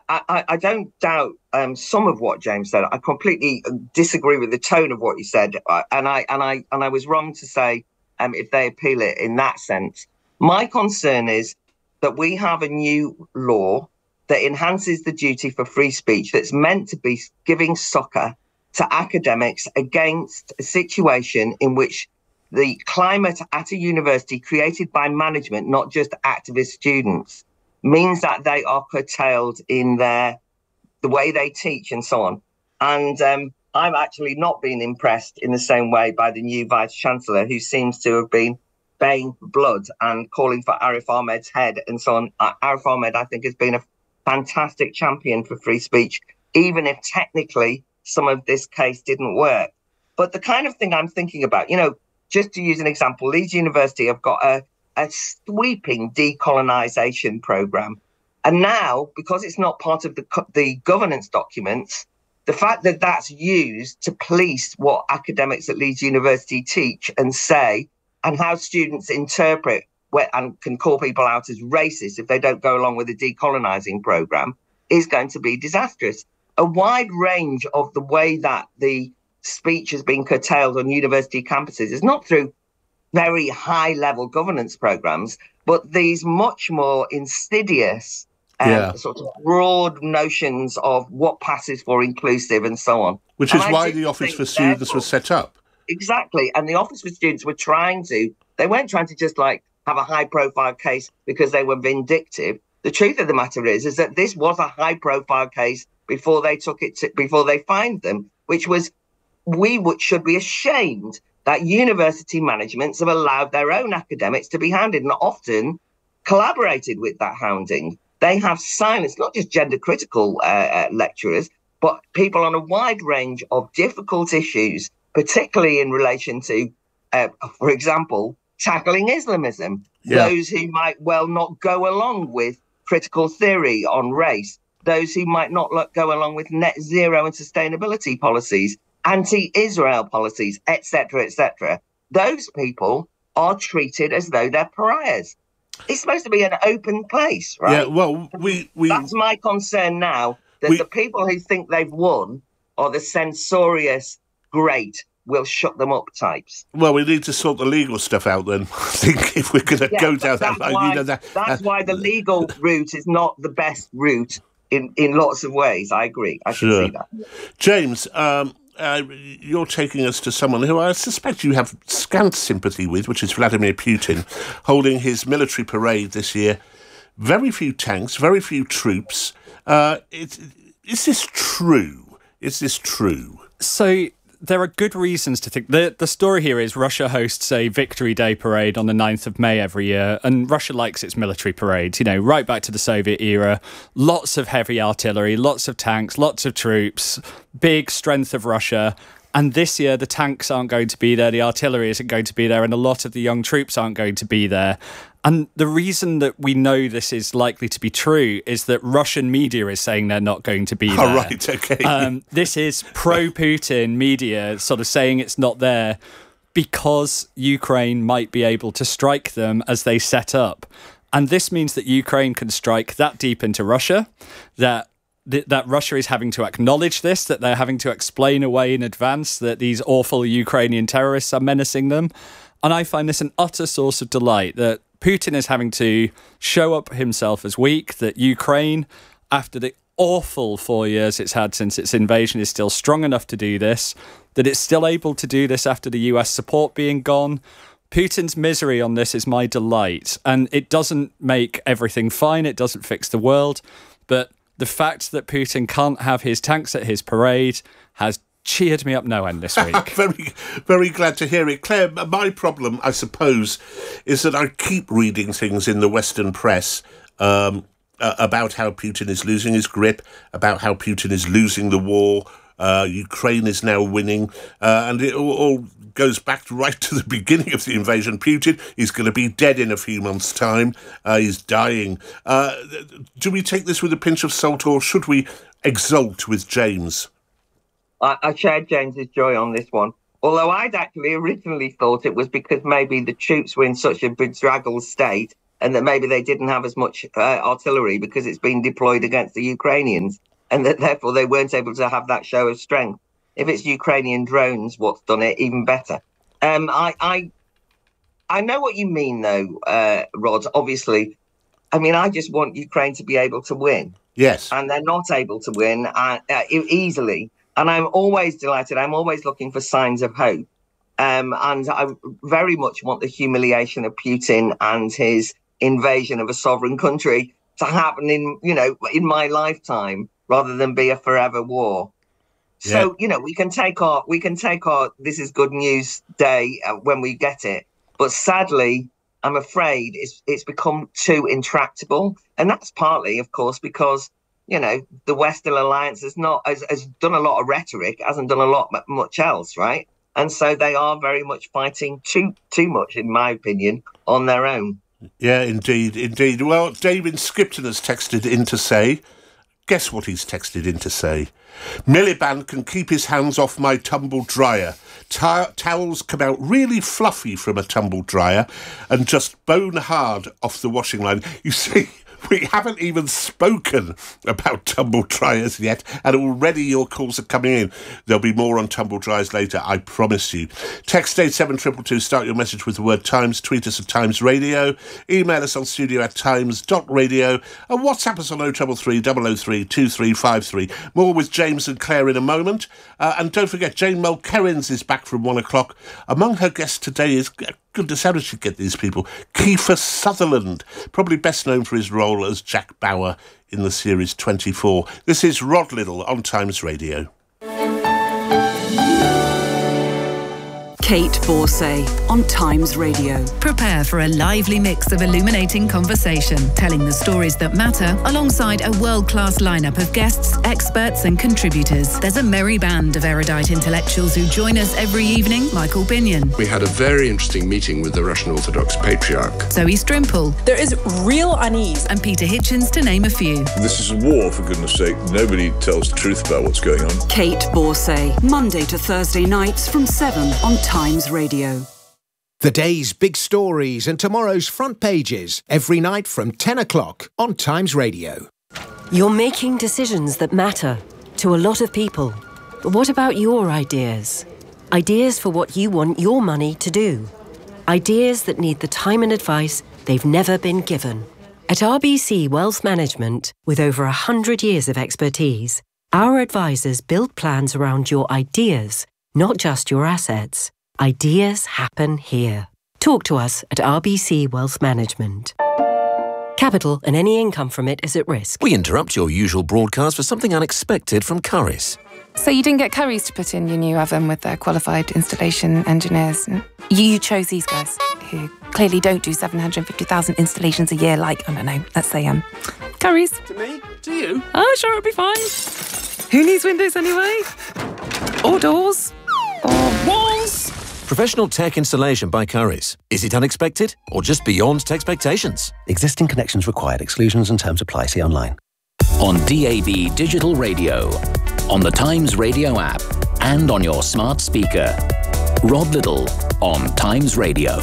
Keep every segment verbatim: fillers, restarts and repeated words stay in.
I, I don't doubt um, some of what James said. I completely disagree with the tone of what he said, and I and I and I was wrong to say um, if they appeal it in that sense. My concern is that we have a new law that enhances the duty for free speech that's meant to be giving succor to academics against a situation in which the climate at a university created by management, not just activist students, means that they are curtailed in their the way they teach and so on. And um, I'm actually not being impressed in the same way by the new Vice Chancellor, who seems to have been baying for blood and calling for Arif Ahmed's head and so on. Uh, Arif Ahmed, I think, has been a fantastic champion for free speech, even if technically some of this case didn't work. But the kind of thing I'm thinking about, you know, just to use an example, Leeds University have got a, a sweeping decolonization program. And now, because it's not part of the, the governance documents, the fact that that's used to police what academics at Leeds University teach and say, and how students interpret and can call people out as racist if they don't go along with the decolonizing program, is going to be disastrous. A wide range of the way that the speech has been curtailed on university campuses is not through very high-level governance programs, but these much more insidious um, yeah. sort of broad notions of what passes for inclusive and so on. Which is and why the Office for Students was set up. Exactly. And the Office for Students were trying to, they weren't trying to just like have a high-profile case because they were vindictive. The truth of the matter is, is that this was a high-profile case before they took it to, before they fined them, which was, we would, should be ashamed that university managements have allowed their own academics to be hounded and often collaborated with that hounding. They have silenced not just gender-critical uh, uh, lecturers, but people on a wide range of difficult issues, particularly in relation to, uh, for example, tackling Islamism. Yeah. Those who might well not go along with critical theory on race, those who might not go along with net zero and sustainability policies, anti-Israel policies, et cetera, et cetera. Those people are treated as though they're pariahs. It's supposed to be an open place, right? Yeah, well, we... we That's my concern now, that we, the people who think they've won are the censorious, great, will shut them up types. Well, we need to sort the legal stuff out then, I think, if we're going to yeah, go down that line. You know, that, that's uh, why the legal route is not the best route in, in lots of ways. I agree. I sure. can see that. James, um, uh, you're taking us to someone who I suspect you have scant sympathy with, which is Vladimir Putin, holding his military parade this year. Very few tanks, very few troops. Uh, it, is this true? Is this true? So there are good reasons to think. The, the story here is Russia hosts a Victory Day parade on the ninth of May every year, and Russia likes its military parades, you know, right back to the Soviet era. Lots of heavy artillery, lots of tanks, lots of troops, big strength of Russia. And this year, the tanks aren't going to be there, the artillery isn't going to be there, and a lot of the young troops aren't going to be there. And the reason that we know this is likely to be true is that Russian media is saying they're not going to be there. Oh, right, okay. Um, this is pro-Putin media sort of saying it's not there because Ukraine might be able to strike them as they set up. And this means that Ukraine can strike that deep into Russia, that that Russia is having to acknowledge this, that they're having to explain away in advance that these awful Ukrainian terrorists are menacing them. And I find this an utter source of delight, that Putin is having to show up himself as weak, that Ukraine, after the awful four years it's had since its invasion, is still strong enough to do this, that it's still able to do this after the U S support being gone. Putin's misery on this is my delight. And it doesn't make everything fine, it doesn't fix the world, but the fact that Putin can't have his tanks at his parade has cheered me up no end this week. very, very glad to hear it. Claire, my problem, I suppose, is that I keep reading things in the Western press um, uh, about how Putin is losing his grip, about how Putin is losing the war, uh, Ukraine is now winning, uh, and it all, all goes back right to the beginning of the invasion. Putin is going to be dead in a few months' time. Uh, he's dying. Uh, do we take this with a pinch of salt, or should we exult with James? I, I shared James's joy on this one, although I'd actually originally thought it was because maybe the troops were in such a bedraggled state and that maybe they didn't have as much uh, artillery because it's been deployed against the Ukrainians, and that therefore they weren't able to have that show of strength. If it's Ukrainian drones, what's done it, even better. Um, I, I, I know what you mean, though, uh, Rod. Obviously, I mean, I just want Ukraine to be able to win. Yes. And they're not able to win uh, uh, easily. And I'm always delighted. I'm always looking for signs of hope. Um, and I very much want the humiliation of Putin and his invasion of a sovereign country to happen in, you know, in my lifetime, rather than be a forever war. Yeah. So, you know, we can take our, we can take our, this is good news day uh, when we get it. But sadly, I'm afraid it's it's become too intractable. And that's partly, of course, because, you know, the Western Alliance has not has, has done a lot of rhetoric, hasn't done a lot much else, right? And so they are very much fighting too too much, in my opinion, on their own. Yeah, indeed, indeed. Well, David Skipton has texted in to say, guess what he's texted in to say? Miliband can keep his hands off my tumble dryer. Ta- towels come out really fluffy from a tumble dryer and just bone hard off the washing line. You see, we haven't even spoken about tumble dryers yet, and already your calls are coming in. There'll be more on tumble dryers later, I promise you. Text eight seven two two two, start your message with the word Times, tweet us at Times Radio, email us on studio at times dot radio, and WhatsApp us on oh three three, double oh three, two three five three. More with James and Claire in a moment. Uh, and don't forget, Jane Mulkerrins is back from one o'clock. Among her guests today is... Goodness, how did she get these people? Kiefer Sutherland, probably best known for his role as Jack Bauer in the series twenty-four. This is Rod Liddle on Times Radio. Kate Borsay on Times Radio. Prepare for a lively mix of illuminating conversation, telling the stories that matter alongside a world-class lineup of guests, experts and contributors. There's a merry band of erudite intellectuals who join us every evening. Michael Binion. We had a very interesting meeting with the Russian Orthodox Patriarch. Zoe Strimple. There is real unease. And Peter Hitchens, to name a few. This is a war, for goodness sake. Nobody tells the truth about what's going on. Kate Borsay, Monday to Thursday nights from seven on Times Radio. The day's big stories and tomorrow's front pages every night from ten o'clock on Times Radio. You're making decisions that matter to a lot of people. But what about your ideas? Ideas for what you want your money to do. Ideas that need the time and advice they've never been given. At R B C Wealth Management, with over one hundred years of expertise, our advisors build plans around your ideas, not just your assets. Ideas happen here. Talk to us at R B C Wealth Management. Capital and any income from it is at risk. We interrupt your usual broadcast for something unexpected from Currys. So you didn't get Currys to put in your new oven with their qualified installation engineers? You chose these guys, who clearly don't do seven hundred fifty thousand installations a year like, I don't know, let's say, um, Currys. To me? To you? Oh, sure, it'll be fine. Who needs windows anyway? Or doors? Or walls? Professional tech installation by Currys. Is it unexpected or just beyond expectations? Existing connections required. Exclusions and terms apply. See online. On D A B Digital Radio, on the Times Radio app, and on your smart speaker. Rod Liddle on Times Radio.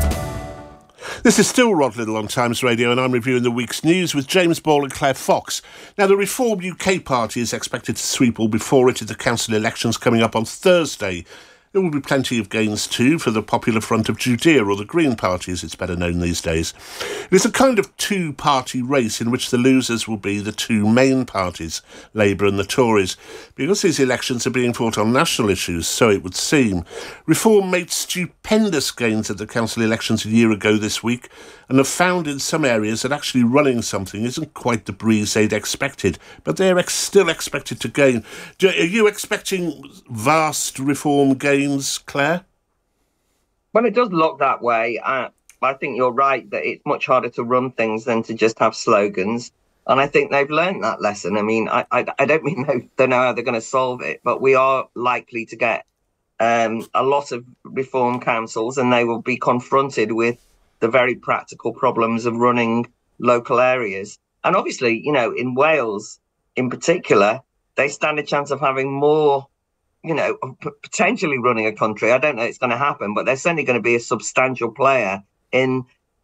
This is still Rod Liddle on Times Radio, and I'm reviewing the week's news with James Ball and Claire Fox. Now, the Reform U K party is expected to sweep all before it in the council elections coming up on Thursday. There will be plenty of gains too for the Popular Front of Judea, or the Green Party as it's better known these days. It is a kind of two-party race in which the losers will be the two main parties, Labour and the Tories. Because these elections are being fought on national issues, so it would seem. Reform made stupendous gains at the council elections a year ago this week, and have found in some areas that actually running something isn't quite the breeze they'd expected, but they're ex- still expected to gain. Do, are you expecting vast Reform gains, Claire? Well, it does look that way. I, I think you're right that it's much harder to run things than to just have slogans. And I think they've learned that lesson. I mean, I, I, I don't mean they don't know how they're going to solve it, but we are likely to get um, a lot of Reform councils, and they will be confronted with the very practical problems of running local areas. And obviously, you know, in Wales in particular, they stand a chance of having more, you know, p- potentially running a country. I don't know it's going to happen, but they're certainly going to be a substantial player in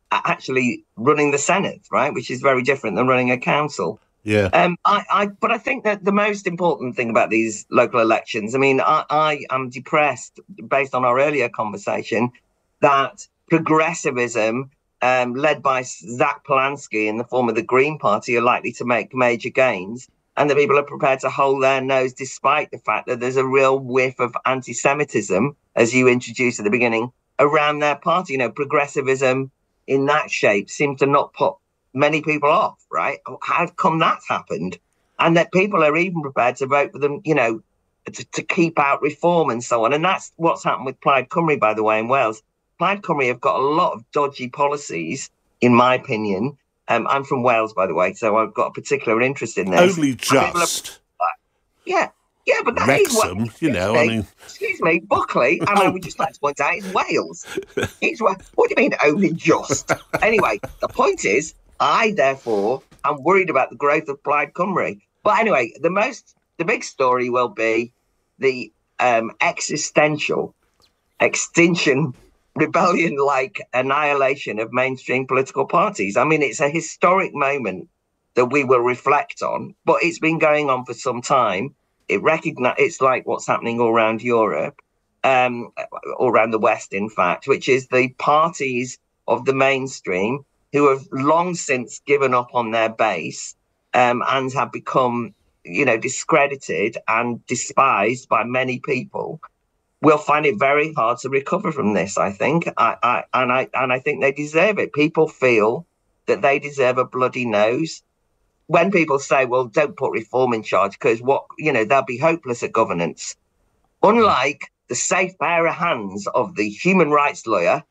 actually running the Senate, right? Which is very different than running a council. Yeah. Um, I, I, but I think that the most important thing about these local elections, I mean, I, I am depressed based on our earlier conversation that progressivism, um, led by Zach Polanski in the form of the Green Party, are likely to make major gains, and that people are prepared to hold their nose despite the fact that there's a real whiff of anti-Semitism, as you introduced at the beginning, around their party. You know, progressivism in that shape seems to not put many people off, right? How come that's happened? And that people are even prepared to vote for them, you know, to, to keep out reform and so on. And that's what's happened with Plaid Cymru, by the way, in Wales. Plaid Cymru have got a lot of dodgy policies, in my opinion. Um, I'm from Wales, by the way, so I've got a particular interest in this. Only just. Are, yeah, yeah, but that Wrexham, is what, you know, me, I mean... Excuse me, Buckley, and I would just like to point out, it's Wales. It's, what do you mean, only just? Anyway, the point is, I, therefore, am worried about the growth of Plaid Cymru. But anyway, the most, the big story will be the um, existential, extinction, rebellion-like annihilation of mainstream political parties. I mean, it's a historic moment that we will reflect on, but it's been going on for some time. It recognize it's like what's happening all around Europe, um, all around the West, in fact, which is the parties of the mainstream who have long since given up on their base um, and have become, you know, discredited and despised by many people, will find it very hard to recover from this, I think. I, I, and I and I think they deserve it. People feel that they deserve a bloody nose. When people say, well, don't put reform in charge because, what you know, they'll be hopeless at governance. Unlike the safe pair of hands of the human rights lawyer,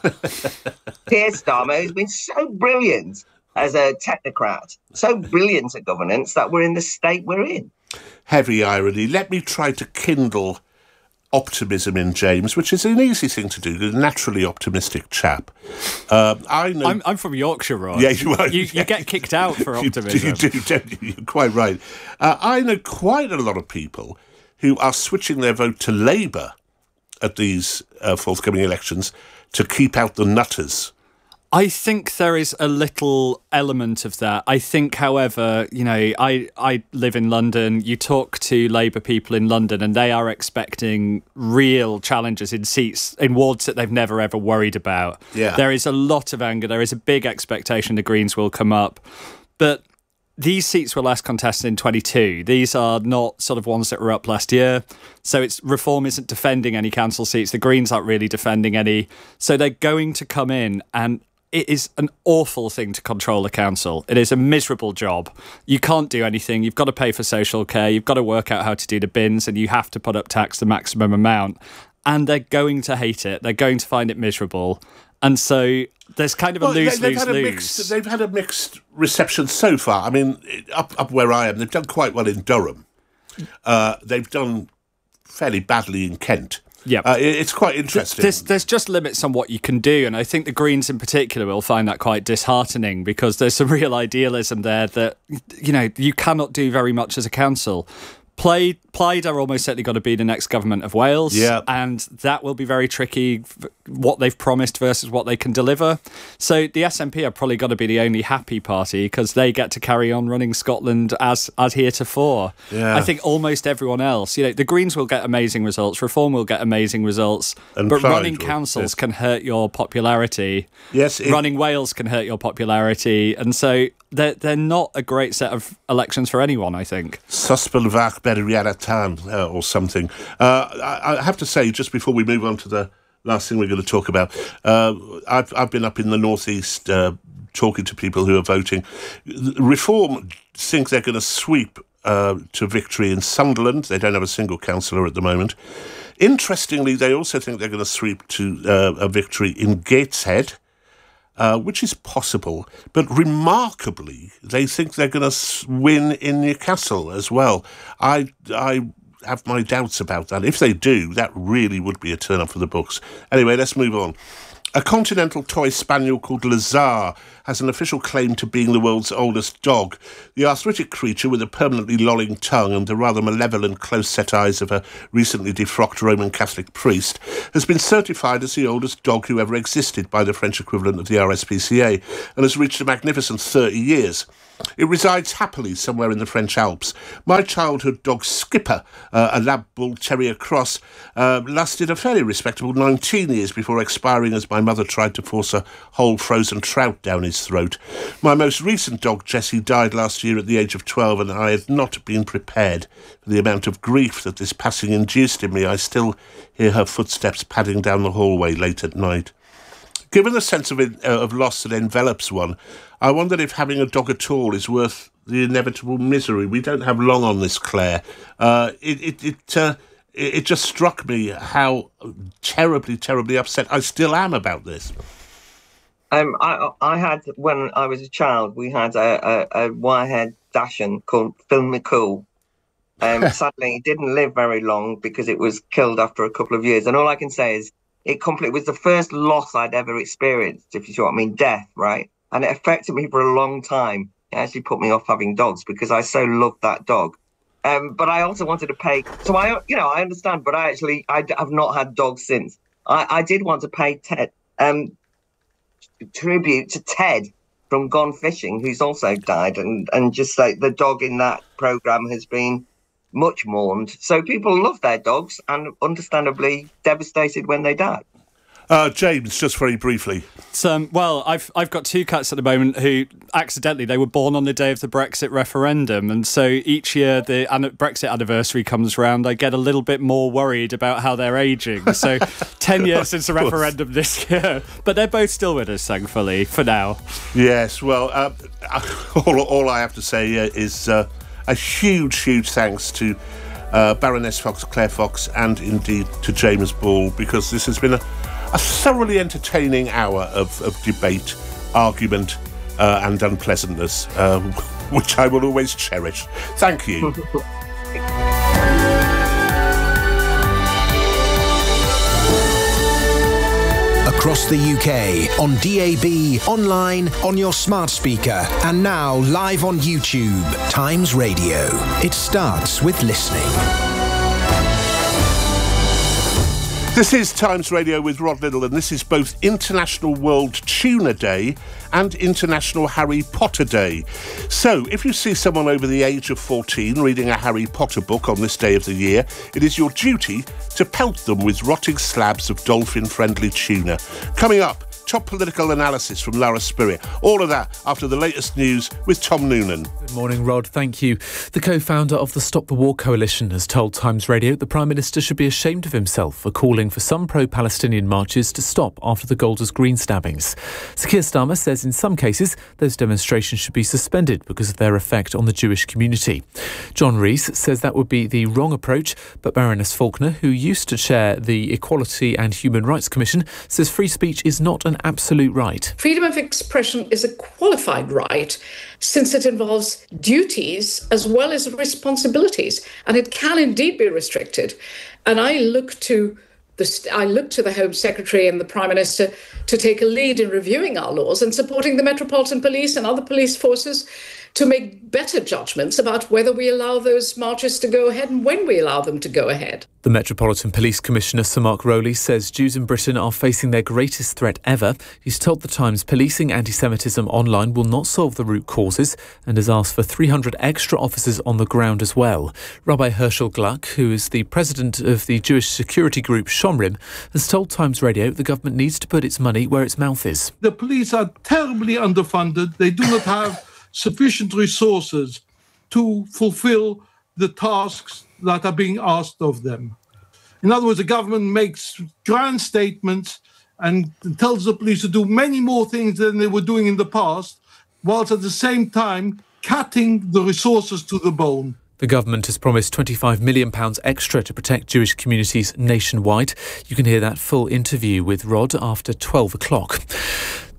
Keir Starmer, who's been so brilliant as a technocrat, so brilliant at governance that we're in the state we're in. Heavy irony. Let me try to kindle optimism in James, which is an easy thing to do. A naturally optimistic chap. Um, I know. I'm, I'm from Yorkshire, Rod. Yeah, you are. You, yeah. you get kicked out for optimism. you, do, you do, don't you? You're quite right. Uh, I know quite a lot of people who are switching their vote to Labour at these uh, forthcoming elections to keep out the nutters. I think there is a little element of that. I think, however, you know, I, I live in London. You talk to Labour people in London and they are expecting real challenges in seats, in wards that they've never ever worried about. Yeah. There is a lot of anger. There is a big expectation the Greens will come up. But these seats were last contested in twenty-two. These are not sort of ones that were up last year. So it's Reform isn't defending any council seats. The Greens aren't really defending any. So they're going to come in, and it is an awful thing to control a council. It is a miserable job. You can't do anything. You've got to pay for social care. You've got to work out how to do the bins, and you have to put up tax the maximum amount. And they're going to hate it. They're going to find it miserable. And so there's kind of a well, lose, they've lose, had a lose. Mixed, they've had a mixed reception so far. I mean, up up where I am, they've done quite well in Durham. Uh, they've done fairly badly in Kent. Yeah, uh, it, it's quite interesting. There's, there's just limits on what you can do, and I think the Greens in particular will find that quite disheartening because there's some real idealism there that, you know, you cannot do very much as a council. Plaid, Plaid are almost certainly going to be the next government of Wales, yeah. and that will be very tricky, what they've promised versus what they can deliver. So the S N P are probably going to be the only happy party because they get to carry on running Scotland as as heretofore. Yeah. I think almost everyone else, you know, the Greens will get amazing results, Reform will get amazing results, and but Plaid running will, councils yeah. can hurt your popularity. Yes, it, running Wales can hurt your popularity, and so they're they're not a great set of elections for anyone, I think. Suspelvach Berwiaratan uh, or something. Uh, I, I have to say, just before we move on to the last thing we're going to talk about, uh, I've, I've been up in the northeast uh, talking to people who are voting. Reform think they're going to sweep uh, to victory in Sunderland. They don't have a single councillor at the moment. Interestingly, they also think they're going to sweep to uh, a victory in Gateshead, Uh, which is possible, but remarkably, they think they're going to win in Newcastle as well. I I have my doubts about that. If they do, that really would be a turn up for the books. Anyway, let's move on. A continental toy spaniel called Lazar has an official claim to being the world's oldest dog. The arthritic creature, with a permanently lolling tongue and the rather malevolent close-set eyes of a recently defrocked Roman Catholic priest, has been certified as the oldest dog who ever existed by the French equivalent of the R S P C A and has reached a magnificent thirty years. It resides happily somewhere in the French Alps. My childhood dog Skipper, uh, a lab bull terrier cross, uh, lasted a fairly respectable nineteen years before expiring as my mother tried to force a whole frozen trout down his throat. My most recent dog, Jessie, died last year at the age of twelve, and I had not been prepared for the amount of grief that this passing induced in me. I still hear her footsteps padding down the hallway late at night. Given the sense of, it, uh, of loss that envelops one, I wondered if having a dog at all is worth the inevitable misery. We don't have long on this, Claire. Uh, it it it, uh, it it just struck me how terribly, terribly upset I still am about this. Um, I I had, when I was a child, we had a, a, a wire-haired Dachshund called Phil McCool. Um, sadly, it didn't live very long because it was killed after a couple of years. And all I can say is it complete, it was the first loss I'd ever experienced, if you see what I mean, death, right? And it affected me for a long time. It actually put me off having dogs because I so loved that dog. Um, but I also wanted to pay. So I, you know, I understand, but I actually, I have not had dogs since. I, I did want to pay Ted, um, tribute to Ted from Gone Fishing, who's also died, and, and just say the dog in that programme has been much mourned. So people love their dogs and understandably devastated when they die. Uh, James, just very briefly. Um, well, I've I've got two cats at the moment who accidentally, they were born on the day of the Brexit referendum, and so each year the an- Brexit anniversary comes round, I get a little bit more worried about how they're ageing. So ten years since the referendum this year, but they're both still with us, thankfully, for now. Yes, well, uh, all, all I have to say uh, is uh, a huge, huge thanks to uh, Baroness Fox, Claire Fox, and indeed to James Ball, because this has been a A thoroughly entertaining hour of, of debate, argument uh, and unpleasantness, uh, which I will always cherish. Thank you. Across the U K, on D A B, online, on your smart speaker, and now live on YouTube. Times Radio. It starts with listening. This is Times Radio with Rod Liddle, and this is both International World Tuna Day and International Harry Potter Day. So, if you see someone over the age of fourteen reading a Harry Potter book on this day of the year, it is your duty to pelt them with rotting slabs of dolphin-friendly tuna. Coming up, top political analysis from Lara Spirit. All of that after the latest news with Tom Noonan. Good morning, Rod. Thank you. The co-founder of the Stop the War Coalition has told Times Radio the Prime Minister should be ashamed of himself for calling for some pro-Palestinian marches to stop after the Golders Green stabbings. Sir Keir Starmer says in some cases those demonstrations should be suspended because of their effect on the Jewish community. John Rees says that would be the wrong approach, but Baroness Faulkner, who used to chair the Equality and Human Rights Commission, says free speech is not an absolute right. Freedom of expression is a qualified right since it involves duties as well as responsibilities, and it can indeed be restricted. And I look to the I look to the Home Secretary and the Prime Minister to take a lead in reviewing our laws and supporting the Metropolitan Police and other police forces to make better judgments about whether we allow those marches to go ahead and when we allow them to go ahead. The Metropolitan Police Commissioner, Sir Mark Rowley, says Jews in Britain are facing their greatest threat ever. He's told The Times policing anti-Semitism online will not solve the root causes and has asked for three hundred extra officers on the ground as well. Rabbi Herschel Gluck, who is the president of the Jewish security group Shomrim, has told Times Radio the government needs to put its money where its mouth is. The police are terribly underfunded. They do not have sufficient resources to fulfill the tasks that are being asked of them. In other words, the government makes grand statements and tells the police to do many more things than they were doing in the past, whilst at the same time cutting the resources to the bone. The government has promised twenty-five million pounds extra to protect Jewish communities nationwide. You can hear that full interview with Rod after twelve o'clock.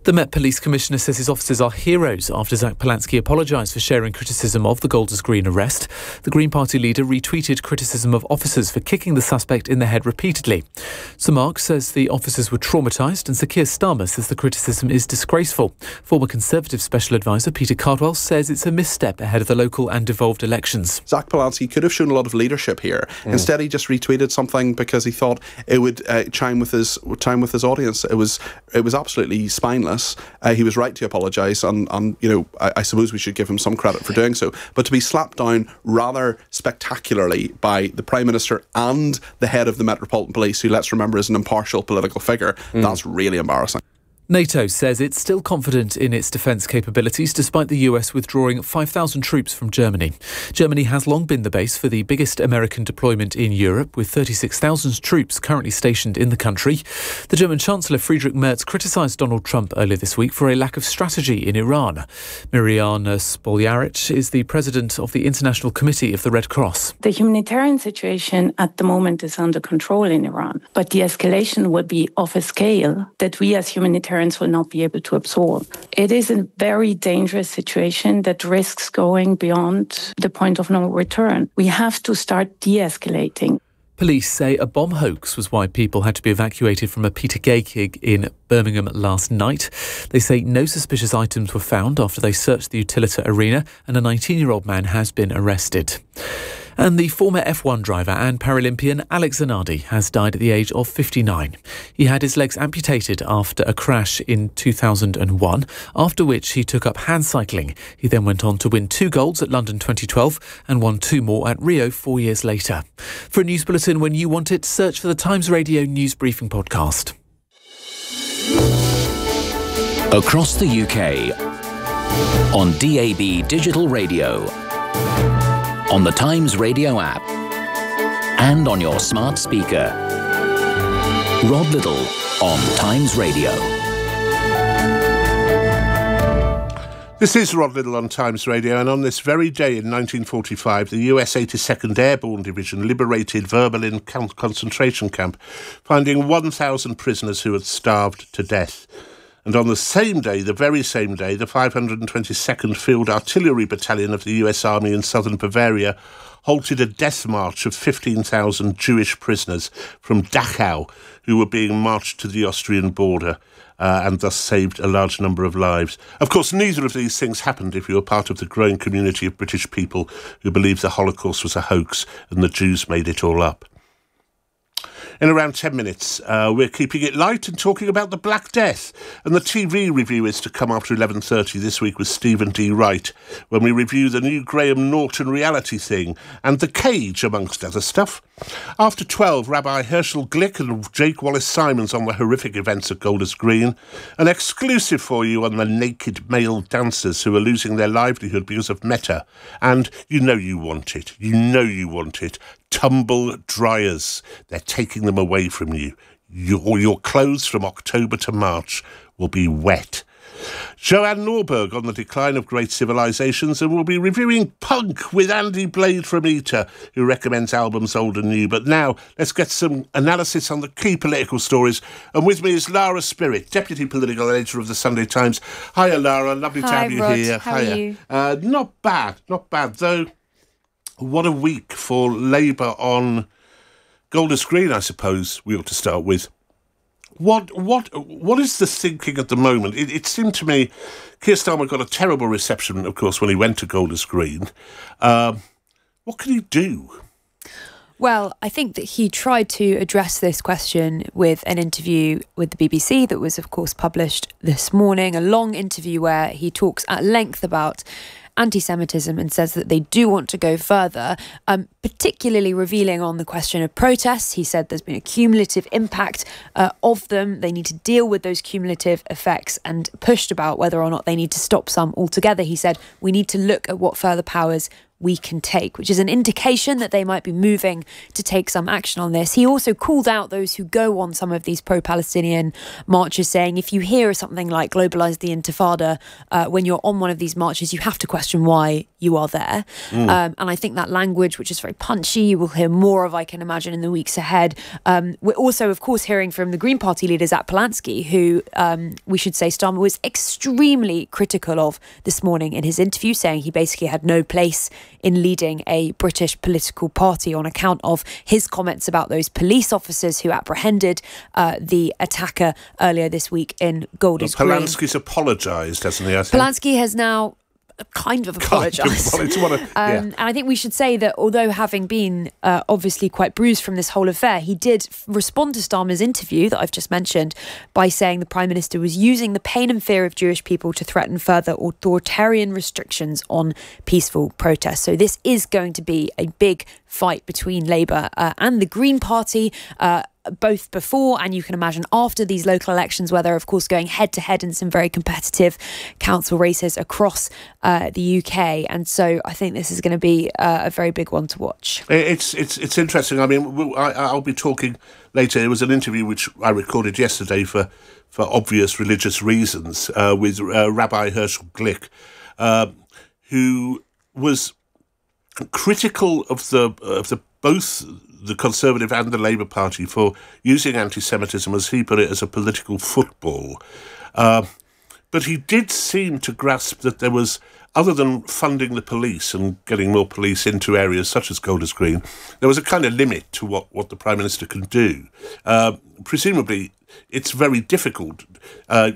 The Met Police Commissioner says his officers are heroes after Zach Polanski apologised for sharing criticism of the Golders Green arrest. The Green Party leader retweeted criticism of officers for kicking the suspect in the head repeatedly. Sir Mark says the officers were traumatised, and Sir Keir Starmer says the criticism is disgraceful. Former Conservative Special Advisor Peter Cardwell says it's a misstep ahead of the local and devolved elections. Zach Polanski could have shown a lot of leadership here. Mm. Instead, he just retweeted something because he thought it would uh, chime with his chime with his audience. It was it was absolutely spineless. Uh, he was right to apologise, and, and you know, I, I suppose we should give him some credit for doing so. But to be slapped down rather spectacularly by the Prime Minister and the head of the Metropolitan Police, who, let's remember, is an impartial political figure, mm. that's really embarrassing. NATO says it's still confident in its defence capabilities despite the U S withdrawing five thousand troops from Germany. Germany has long been the base for the biggest American deployment in Europe, with thirty-six thousand troops currently stationed in the country. The German Chancellor Friedrich Merz criticised Donald Trump earlier this week for a lack of strategy in Iran. Mirjana Spoljaric is the president of the International Committee of the Red Cross. The humanitarian situation at the moment is under control in Iran, but the escalation will be of a scale that we as humanitarians will not be able to absorb. It is a very dangerous situation that risks going beyond the point of no return. We have to start de-escalating. Police say a bomb hoax was why people had to be evacuated from a Peter Gay gig in Birmingham last night. They say no suspicious items were found after they searched the Utilita Arena, and a nineteen-year-old man has been arrested. And the former F one driver and Paralympian Alex Zanardi has died at the age of fifty-nine. He had his legs amputated after a crash in two thousand one, after which he took up hand cycling. He then went on to win two golds at London twenty twelve and won two more at Rio four years later. For a news bulletin when you want it, search for the Times Radio News Briefing podcast. Across the U K, on D A B Digital Radio, on the Times Radio app, and on your smart speaker. Rod Liddle on Times Radio. This is Rod Liddle on Times Radio, and on this very day in nineteen forty-five, the U S eighty-second Airborne Division liberated Verbalin concentration camp, finding one thousand prisoners who had starved to death. And on the same day, the very same day, the five hundred twenty-second Field Artillery Battalion of the U S Army in southern Bavaria halted a death march of fifteen thousand Jewish prisoners from Dachau who were being marched to the Austrian border, uh, and thus saved a large number of lives. Of course, neither of these things happened if you were part of the growing community of British people who believed the Holocaust was a hoax and the Jews made it all up. In around ten minutes, uh, we're keeping it light and talking about the Black Death. And the T V review is to come after eleven thirty this week with Stephen D. Wright, when we review the new Graham Norton reality thing and The Cage, amongst other stuff. After twelve, Rabbi Herschel Glick and Jake Wallace-Simons on the horrific events at Golders Green. An exclusive for you on the naked male dancers who are losing their livelihood because of Meta. And you know you want it. You know you want it. Tumble dryers. They're taking them away from you. Your, your clothes from October to March will be wet. Joanne Norberg on the decline of great civilizations, and we'll be reviewing Punk with Andy Blade from Eater, who recommends albums old and new. But now, let's get some analysis on the key political stories. And with me is Lara Spirit, Deputy Political Editor of the Sunday Times. Hiya, Lara. Lovely Hi, to have you Rod. here. How Hiya. are you? Uh, not bad, not bad, though. What a week for Labour on Golders Green, I suppose we ought to start with. What what what is the thinking at the moment? It, it seemed to me Keir Starmer got a terrible reception, of course, when he went to Golders Green. Um, what can he do? Well, I think that he tried to address this question with an interview with the B B C that was, of course, published this morning, a long interview where he talks at length about anti-Semitism and says that they do want to go further, um, particularly revealing on the question of protests. He said there's been a cumulative impact uh, of them. They need to deal with those cumulative effects, and pushed about whether or not they need to stop some altogether. He said we need to look at what further powers we can take, which is an indication that they might be moving to take some action on this. He also called out those who go on some of these pro-Palestinian marches, saying if you hear something like globalise the Intifada, uh, when you're on one of these marches, you have to question why you are there. Mm. Um, and I think that language, which is very punchy, you will hear more of, I can imagine, in the weeks ahead. Um, we're also, of course, hearing from the Green Party leader, Zach Polanski, who um, we should say Starmer was extremely critical of this morning in his interview, saying he basically had no place in leading a British political party on account of his comments about those police officers who apprehended uh, the attacker earlier this week in Golders Green. Polanski's apologised, hasn't he? I think? Polanski has now kind of apologised. Kind of yeah. um, and I think we should say that although having been uh, obviously quite bruised from this whole affair, he did f- respond to Starmer's interview that I've just mentioned by saying the Prime Minister was using the pain and fear of Jewish people to threaten further authoritarian restrictions on peaceful protests. So this is going to be a big fight between Labour uh, and the Green Party, uh, both before and you can imagine after these local elections, where they're of course going head to head in some very competitive council races across uh, the U K. And so I think this is going to be uh, a very big one to watch. It's it's it's interesting. I mean, I, I'll be talking later. It was an interview which I recorded yesterday for for obvious religious reasons uh, with uh, Rabbi Herschel Glick, uh, who was critical of the of the both the Conservative and the Labour Party for using anti-Semitism, as he put it, as a political football. Uh, but he did seem to grasp that there was, other than funding the police and getting more police into areas such as Golders Green, there was a kind of limit to what, what the Prime Minister can do. Uh, presumably, it's very difficult uh,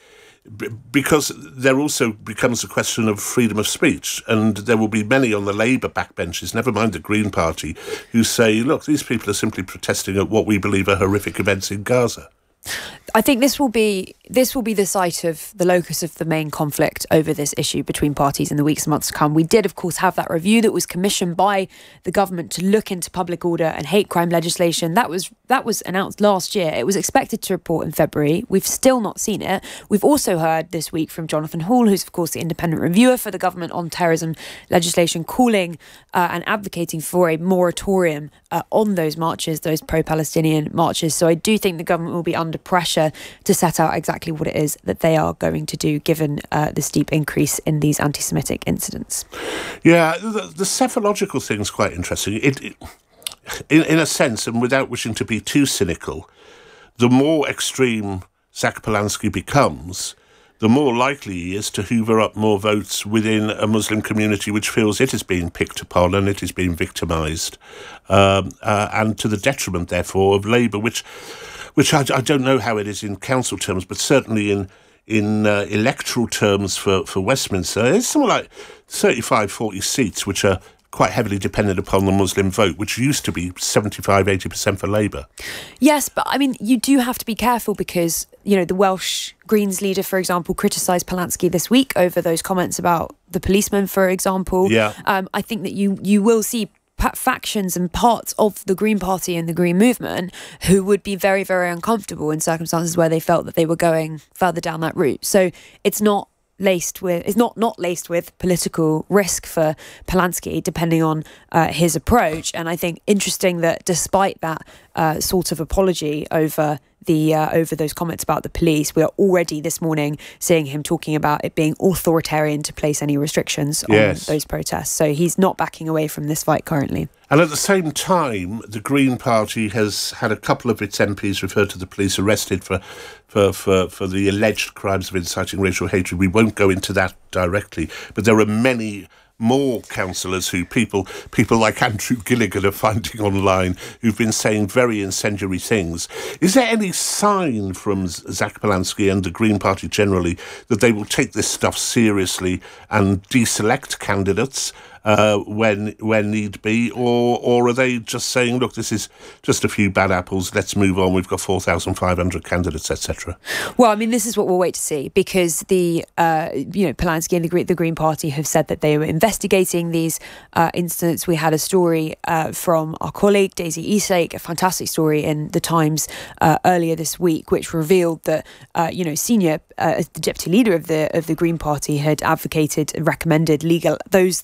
b- because there also becomes a question of freedom of speech, and there will be many on the Labour backbenches, never mind the Green Party, who say, look, these people are simply protesting at what we believe are horrific events in Gaza. I think this will be this will be the site of the locus of the main conflict over this issue between parties in the weeks and months to come. We did, of course, have that review that was commissioned by the government to look into public order and hate crime legislation. That was that was announced last year. It was expected to report in February. We've still not seen it. We've also heard this week from Jonathan Hall, who's, of course, the independent reviewer for the government on terrorism legislation, calling uh, and advocating for a moratorium uh, on those marches, those pro-Palestinian marches. So I do think the government will be under pressure to set out exactly what it is that they are going to do, given uh, the steep increase in these anti-Semitic incidents. Yeah, the, the psephological thing is quite interesting. It, it, in, in a sense, and without wishing to be too cynical, the more extreme Zach Polanski becomes, the more likely he is to hoover up more votes within a Muslim community which feels it is being picked upon and it is being victimised, um, uh, and to the detriment, therefore, of Labour, which... which I, I don't know how it is in council terms, but certainly in in uh, electoral terms for, for Westminster, it's something like thirty-five, forty seats, which are quite heavily dependent upon the Muslim vote, which used to be seventy-five, eighty percent for Labour. Yes, but I mean, you do have to be careful because, you know, the Welsh Greens leader, for example, criticised Polanski this week over those comments about the policeman, for example. Yeah. Um, I think that you, you will see factions and parts of the Green Party and the Green Movement who would be very, very uncomfortable in circumstances where they felt that they were going further down that route. So it's not laced with it's not not laced with political risk for Polanski, depending on uh, his approach. And I think interesting that despite that uh, sort of apology over the uh, over those comments about the police, we are already this morning seeing him talking about it being authoritarian to place any restrictions on yes. those protests. So he's not backing away from this fight currently. And at the same time, the Green Party has had a couple of its M Ps referred to the police arrested for, for, for, for the alleged crimes of inciting racial hatred. We won't go into that directly, but there are many more councillors who people people like Andrew Gilligan are finding online who've been saying very incendiary things. Is there any sign from Zach Polanski and the Green Party generally that they will take this stuff seriously and deselect candidates uh, when when need be, or or are they just saying, look, this is just a few bad apples, let's move on, we've got four thousand five hundred candidates, et cetera? Well, I mean, this is what we'll wait to see, because the uh, you know Polanski and the Green, the Green Party have said that they were investigating these uh, incidents. We had a story uh, from our colleague Daisy Eastlake, a fantastic story in the Times uh, earlier this week, which revealed that uh, you know senior uh, the deputy leader of the of the Green Party had advocated and recommended legal those those who had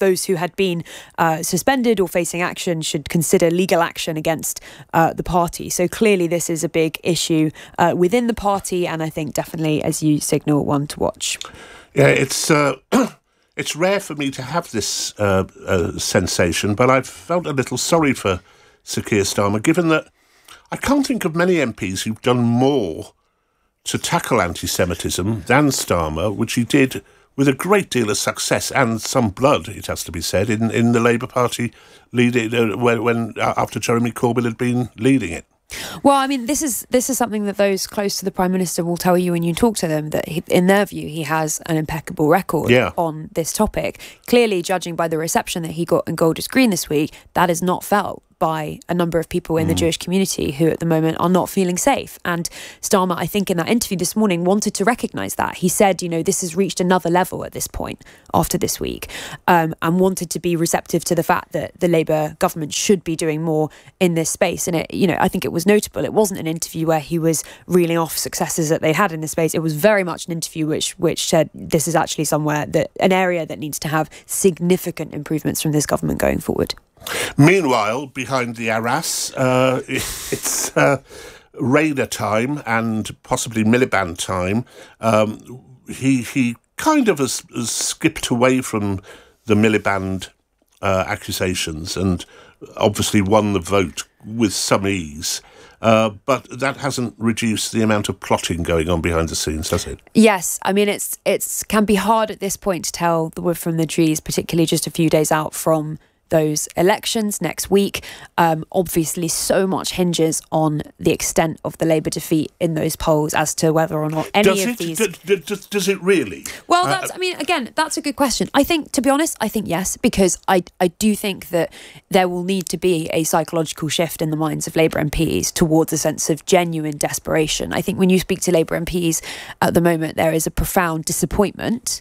had been uh, suspended or facing action should consider legal action against uh, the party. So clearly this is a big issue uh, within the party, and I think definitely, as you signal, one to watch. Yeah, it's uh, it's rare for me to have this uh, uh, sensation, but I've felt a little sorry for Sir Keir Starmer, given that I can't think of many M Ps who've done more to tackle anti-Semitism than Starmer, which he did with a great deal of success and some blood, it has to be said, in, in the Labour Party leading uh, when, when uh, after Jeremy Corbyn had been leading it. Well, I mean, this is this is something that those close to the Prime Minister will tell you when you talk to them, that he, in their view, he has an impeccable record yeah. on this topic. Clearly, judging by the reception that he got in Golders Green this week, that is not felt by a number of people in mm. the Jewish community who at the moment are not feeling safe. And Starmer, I think in that interview this morning, wanted to recognise that. He said, you know, this has reached another level at this point after this week, um, and wanted to be receptive to the fact that the Labour government should be doing more in this space. And, it, you know, I think it was notable. It wasn't an interview where he was reeling off successes that they had in this space. It was very much an interview which, which said this is actually somewhere, that an area that needs to have significant improvements from this government going forward. Meanwhile, behind the arras, uh, it's uh, Raider time and possibly Miliband time. Um, he he kind of has, has skipped away from the Miliband uh, accusations and obviously won the vote with some ease. Uh, but that hasn't reduced the amount of plotting going on behind the scenes, does it? Yes. I mean, it's it's can be hard at this point to tell the wood from the trees, particularly just a few days out from those elections next week. Um, obviously, so much hinges on the extent of the Labour defeat in those polls as to whether or not any does of it, these... D- d- d- does it really? Well, Uh, that's, I mean, again, that's a good question. I think, to be honest, I think yes, because I, I do think that there will need to be a psychological shift in the minds of Labour M Ps towards a sense of genuine desperation. I think when you speak to Labour M Ps at the moment, there is a profound disappointment,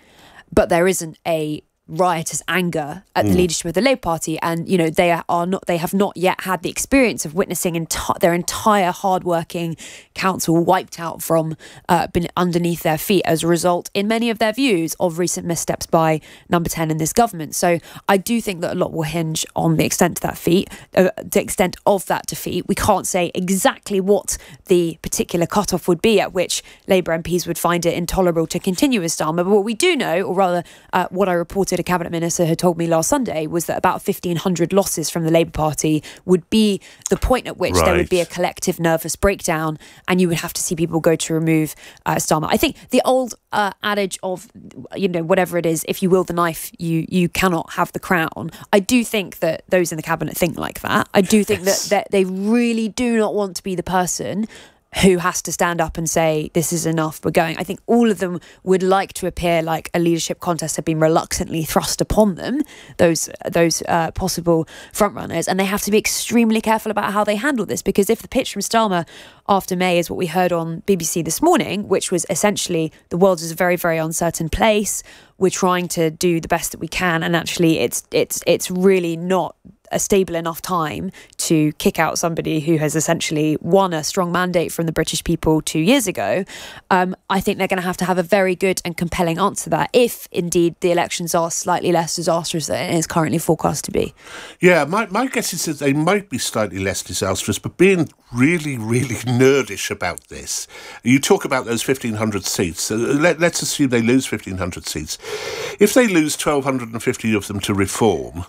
but there isn't a riotous anger at the Mm. leadership of the Labour Party, and you know they are not they have not yet had the experience of witnessing enti- their entire hard-working council wiped out from uh, been underneath their feet as a result, in many of their views, of recent missteps by Number ten in this government. So I do think that a lot will hinge on the extent of that feat, uh, the extent of that defeat. We can't say exactly what the particular cutoff would be at which Labour M Ps would find it intolerable to continue as Starmer. But what we do know, or rather, uh, what I reported a cabinet minister had told me last Sunday, was that about fifteen hundred losses from the Labour Party would be the point at which Right. there would be a collective nervous breakdown, and you would have to see people go to remove uh, Starmer. I think the old uh, adage of, you know, whatever it is, if you will the knife, you you cannot have the crown. I do think that those in the cabinet think like that. I do think Yes. that, that they really do not want to be the person who has to stand up and say, this is enough, we're going. I think all of them would like to appear like a leadership contest had been reluctantly thrust upon them, those those uh, possible frontrunners, and they have to be extremely careful about how they handle this, because if the pitch from Starmer after May is what we heard on B B C this morning, which was essentially the world is a very, very uncertain place, we're trying to do the best that we can, and actually it's it's it's really not a stable enough time to kick out somebody who has essentially won a strong mandate from the British people two years ago, um, I think they're going to have to have a very good and compelling answer to that, if indeed the elections are slightly less disastrous than it is currently forecast to be. Yeah, my, my guess is that they might be slightly less disastrous, but being really, really nerdish about this. You talk about those fifteen hundred seats. Uh, let, let's assume they lose fifteen hundred seats. If they lose twelve fifty of them to Reform,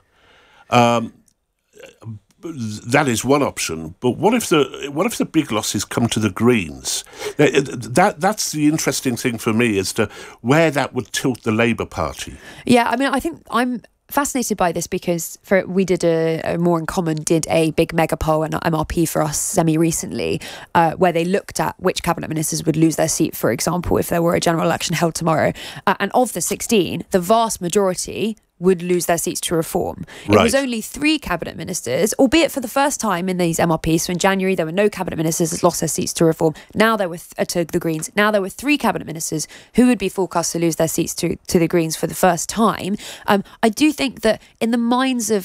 um, that is one option, but what if the what if the big losses come to the Greens? That that's the interesting thing for me as to where that would tilt the Labour Party. Yeah, I mean, I think I'm fascinated by this because for we did a, a More in Common did a big mega poll and M R P for us semi recently, uh, where they looked at which cabinet ministers would lose their seat, for example, if there were a general election held tomorrow, uh, and of the sixteen, the vast majority would lose their seats to Reform. It Right. was only three cabinet ministers, albeit for the first time in these M R Ps. So in January, there were no cabinet ministers that lost their seats to Reform. Now there were th- uh, to the Greens. Now there were three cabinet ministers who would be forecast to lose their seats to, to the Greens for the first time. Um, I do think that in the minds of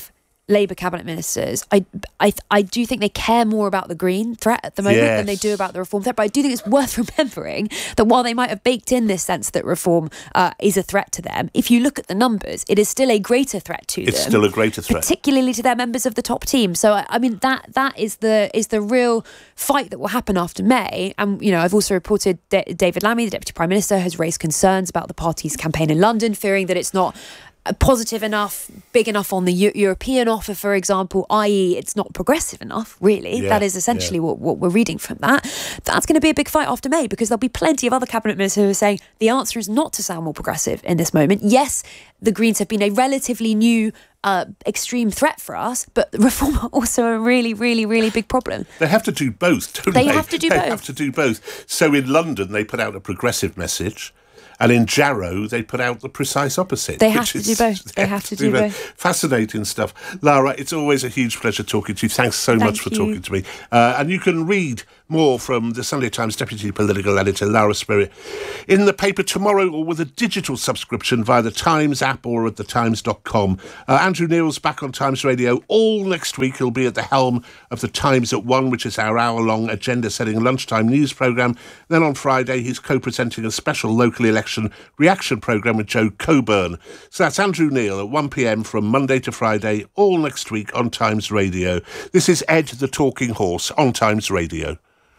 Labour cabinet ministers, I, I, I do think they care more about the Green threat at the moment yes. than they do about the reform threat. But I do think it's worth remembering that while they might have baked in this sense that reform uh, is a threat to them, if you look at the numbers, it is still a greater threat to it's them. It's still a greater threat, particularly to their members of the top team. So I, I mean that that is the is the real fight that will happen after May. And you know, I've also reported that David Lammy, the Deputy Prime Minister, has raised concerns about the party's campaign in London, fearing that it's not positive enough, big enough on the U- European offer, for example, that is it's not progressive enough, really. Yeah, that is essentially yeah. what, what we're reading from that. That's going to be a big fight after May, because there'll be plenty of other cabinet ministers who are saying the answer is not to sound more progressive in this moment. Yes, the Greens have been a relatively new uh, extreme threat for us, but reform are also a really, really, really big problem. They have to do both, don't they? They have to do they both. They have to do both. So in London, they put out a progressive message. And in Jarrow, they put out the precise opposite. They have to do both. They have to do both. Fascinating stuff. Lara, it's always a huge pleasure talking to you. Thanks so Thank much for you. talking to me. Uh, and you can read more from the Sunday Times Deputy Political Editor, Lara Spirit, in the paper tomorrow or with a digital subscription via the Times app or at the times dot com. Uh, Andrew Neil's back on Times Radio all next week. He'll be at the helm of the Times at one, which is our hour-long agenda-setting lunchtime news programme. Then on Friday, he's co-presenting a special local election reaction programme with Joe Coburn. So that's Andrew Neil at one p.m. from Monday to Friday, all next week on Times Radio. This is Ed the Talking Horse on Times Radio.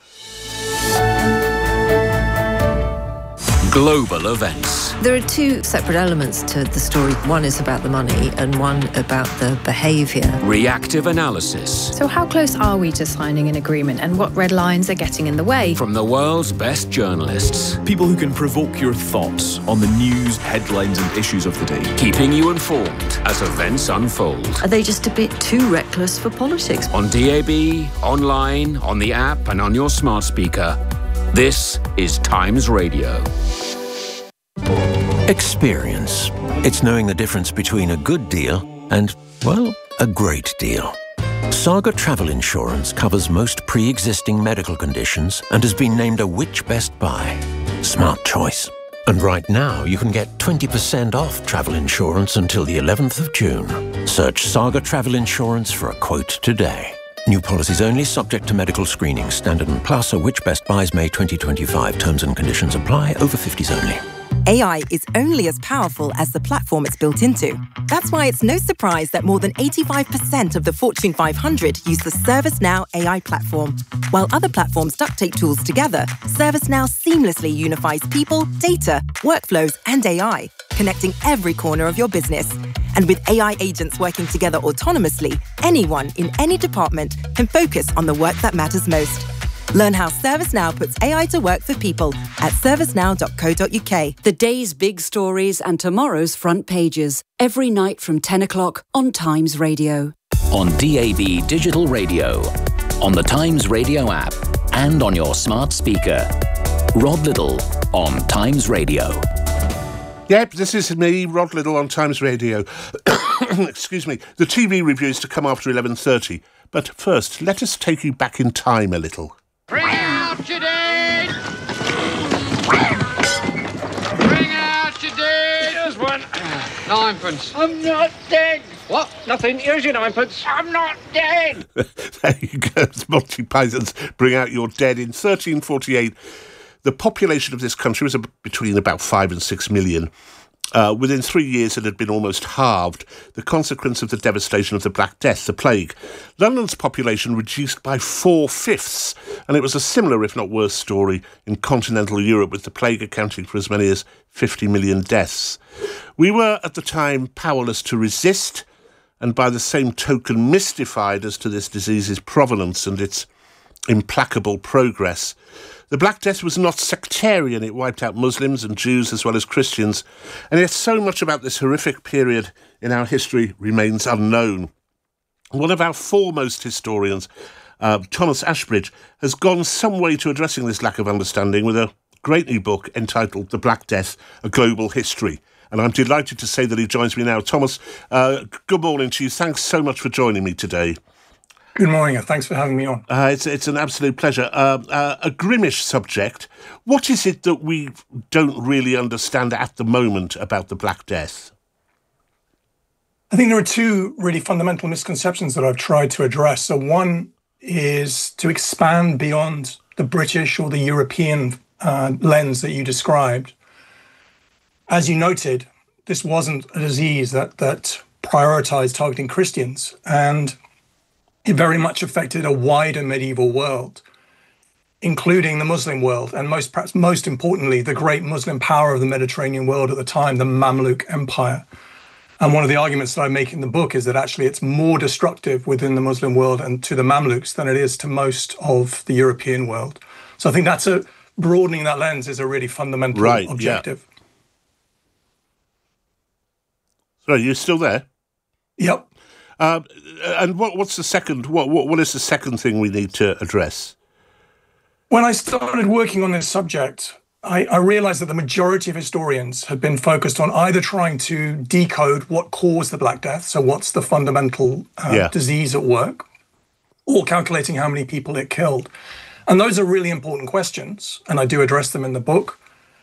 Global events. There are two separate elements to the story. One is about the money and one about the behaviour. Reactive analysis. So how close are we to signing an agreement, and what red lines are getting in the way? From the world's best journalists. People who can provoke your thoughts on the news, headlines and issues of the day. Keeping you informed as events unfold. Are they just a bit too reckless for politics? On D A B, online, on the app and on your smart speaker. This is Times Radio. Experience. It's knowing the difference between a good deal and, well, a great deal. Saga Travel Insurance covers most pre-existing medical conditions and has been named a Which Best Buy. Smart choice. And right now, you can get twenty percent off travel insurance until the eleventh of June. Search Saga Travel Insurance for a quote today. New policies only, subject to medical screening. Standard and Plus or Which Best Buys May twenty twenty-five. Terms and conditions apply. Over fifties only. A I is only as powerful as the platform it's built into. That's why it's no surprise that more than eighty-five percent of the Fortune five hundred use the ServiceNow A I platform. While other platforms duct tape tools together, ServiceNow seamlessly unifies people, data, workflows, and A I, connecting every corner of your business. And with A I agents working together autonomously, anyone in any department can focus on the work that matters most. Learn how ServiceNow puts A I to work for people at servicenow dot co dot uk. The day's big stories and tomorrow's front pages. Every night from ten o'clock on Times Radio. On D A B Digital Radio, on the Times Radio app, and on your smart speaker. Rod Liddle on Times Radio. Yep, this is me, Rod Liddle on Times Radio. Excuse me. The T V review is to come after eleven thirty. But first, let us take you back in time a little. Bring out your dead! Bring out your dead! Here's one. Ninepence. I'm not dead. What? Nothing. Here's your ninepence. I'm not dead. There you go. Monty Python's Bring Out Your Dead. In thirteen forty-eight, the population of this country was between about five and six million. Uh, within three years, it had been almost halved, the consequence of the devastation of the Black Death, the plague. London's population reduced by four-fifths, and it was a similar, if not worse, story in continental Europe, with the plague accounting for as many as fifty million deaths. We were, at the time, powerless to resist, and by the same token mystified as to this disease's provenance and its implacable progress. The Black Death was not sectarian. It wiped out Muslims and Jews as well as Christians. And yet so much about this horrific period in our history remains unknown. One of our foremost historians, uh, Thomas Ashbridge, has gone some way to addressing this lack of understanding with a great new book entitled The Black Death, A Global History. And I'm delighted to say that he joins me now. Thomas, uh, good morning to you. Thanks so much for joining me today. Good morning, and thanks for having me on. Uh, it's it's an absolute pleasure. Uh, uh, a grimmish subject. What is it that we don't really understand at the moment about the Black Death? I think there are two really fundamental misconceptions that I've tried to address. So one is to expand beyond the British or the European uh, lens that you described. As you noted, this wasn't a disease that that prioritized targeting Christians, and it very much affected a wider medieval world, including the Muslim world, and most perhaps most importantly, the great Muslim power of the Mediterranean world at the time, the Mamluk Empire. And one of the arguments that I make in the book is that actually it's more destructive within the Muslim world and to the Mamluks than it is to most of the European world. So I think that's a broadening that lens is a really fundamental right, objective. Yeah. So you're still there? Yep. Um, and what, what's the second? What, what what is the second thing we need to address? When I started working on this subject, I, I realized that the majority of historians had been focused on either trying to decode what caused the Black Death, so what's the fundamental uh, yeah. disease at work, or calculating how many people it killed. And those are really important questions, and I do address them in the book.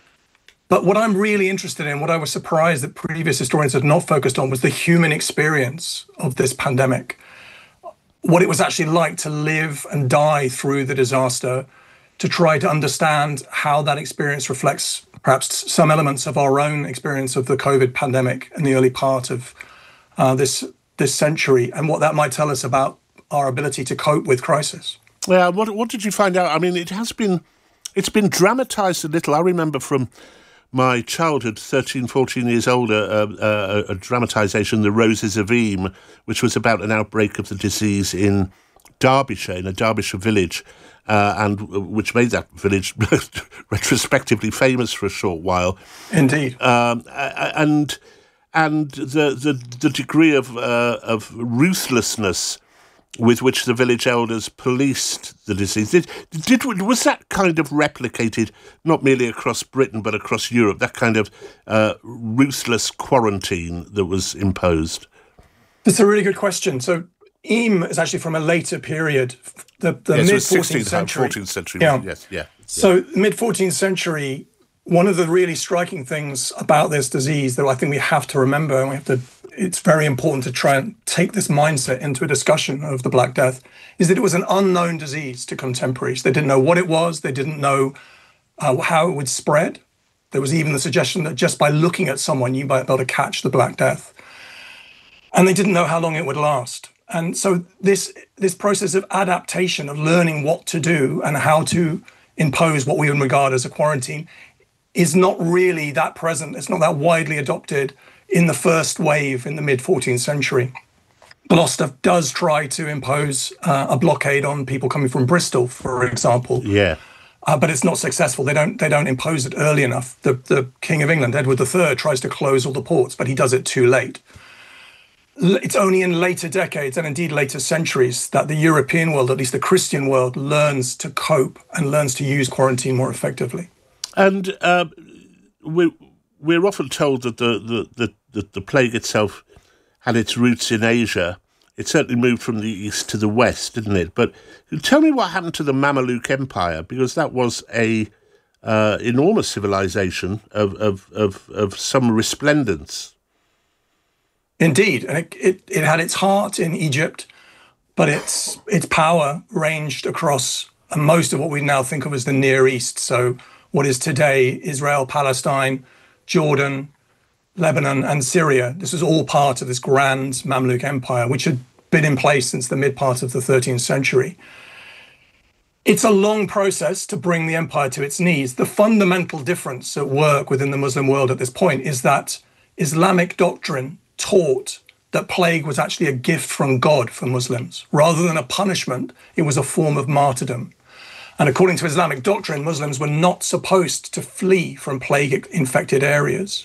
But what I'm really interested in, what I was surprised that previous historians had not focused on, was the human experience of this pandemic. What it was actually like to live and die through the disaster, to try to understand how that experience reflects perhaps some elements of our own experience of the COVID pandemic in the early part of uh, this, this century, and what that might tell us about our ability to cope with crisis. Yeah, what, what did you find out? I mean, it has been, it's been dramatized a little. I remember from my childhood, thirteen, fourteen years older, uh, uh, a dramatisation, The Roses of Eyam, which was about an outbreak of the disease in Derbyshire, in a Derbyshire village, uh, and uh, which made that village retrospectively famous for a short while. Indeed. Um, and and the the, the degree of uh, of ruthlessness with which the village elders policed the disease. Did, did was that kind of replicated not merely across Britain but across Europe, that kind of uh, ruthless quarantine that was imposed? That's a really good question. So Eyam is actually from a later period, the, the yes, mid-fourteenth century. fourteenth century, yeah. yes, yeah. So mid-fourteenth century, one of the really striking things about this disease that I think we have to remember, and we have to, it's very important to try and take this mindset into a discussion of the Black Death, is that it was an unknown disease to contemporaries. They didn't know what it was. They didn't know uh, how it would spread. There was even the suggestion that just by looking at someone, you might be able to catch the Black Death. And they didn't know how long it would last. And so this, this process of adaptation, of learning what to do and how to impose what we would regard as a quarantine, is not really that present. It's not that widely adopted in the first wave in the mid-fourteenth century. Gloucester does try to impose uh, a blockade on people coming from Bristol, for example. Yeah. Uh, but it's not successful. They don't they don't impose it early enough. The, the King of England, Edward the Third, tries to close all the ports, but he does it too late. It's only in later decades and indeed later centuries that the European world, at least the Christian world, learns to cope and learns to use quarantine more effectively. And uh, we're, we're often told that the, the, the, the, the plague itself had its roots in Asia. It certainly moved from the east to the west, didn't it? But tell me what happened to the Mamluk Empire, because that was a uh, enormous civilization of, of, of, of some resplendence. Indeed, and it, it, it had its heart in Egypt, but its its power ranged across most of what we now think of as the Near East. So what is today Israel, Palestine, Jordan, Lebanon, and Syria. This was all part of this grand Mamluk Empire, which had been in place since the mid part of the thirteenth century. It's a long process to bring the empire to its knees. The fundamental difference at work within the Muslim world at this point is that Islamic doctrine taught that plague was actually a gift from God for Muslims. Rather than a punishment, it was a form of martyrdom. And according to Islamic doctrine, Muslims were not supposed to flee from plague-infected areas.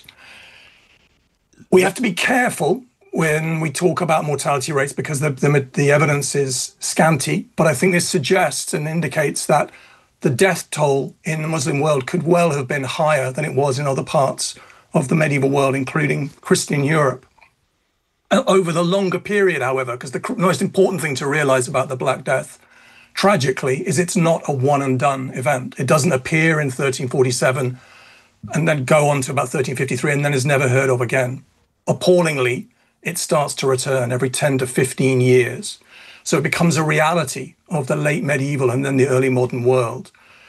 We have to be careful when we talk about mortality rates because the, the, the evidence is scanty, but I think this suggests and indicates that the death toll in the Muslim world could well have been higher than it was in other parts of the medieval world, including Christian Europe. Over the longer period, however, because the most important thing to realize about the Black Death, tragically, is it's not a one-and-done event. It doesn't appear in thirteen forty-seven and then go on to about thirteen fifty-three and then is never heard of again. Appallingly, it starts to return every ten to fifteen years. So it becomes a reality of the late medieval and then the early modern world.